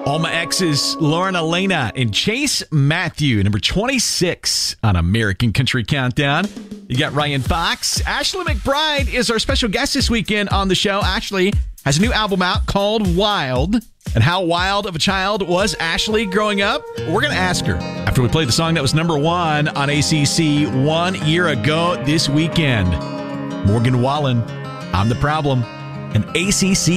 All My Exes, Lauren Elena and Chase Matthew, number 26 on American Country Countdown. You got Ryan Fox. Ashley McBryde is our special guest this weekend on the show. Ashley has a new album out called Wild. And how wild of a child was Ashley growing up? We're going to ask her after we play the song that was number 1 on ACC 1 year ago this weekend. Morgan Wallen, I'm the Problem, an ACC